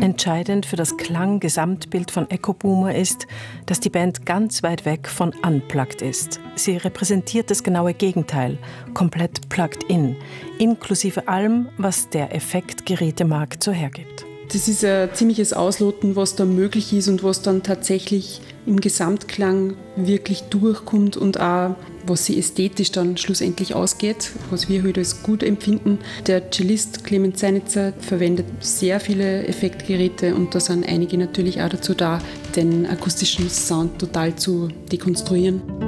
Entscheidend für das Klanggesamtbild von Echo Boomer ist, dass die Band ganz weit weg von Unplugged ist. Sie repräsentiert das genaue Gegenteil, komplett plugged in, inklusive allem, was der Effektgerätemarkt so hergibt. Das ist ein ziemliches Ausloten, was da möglich ist und was dann tatsächlich im Gesamtklang wirklich durchkommt und auch, was sie ästhetisch dann schlussendlich ausgeht, was wir heute als gut empfinden. Der Cellist Clemens Seinitzer verwendet sehr viele Effektgeräte und da sind einige natürlich auch dazu da, den akustischen Sound total zu dekonstruieren.